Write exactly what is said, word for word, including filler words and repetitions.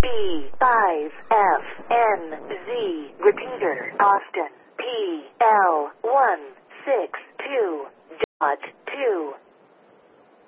B five F N Z. Repeater, Austin. P L one six two dot two.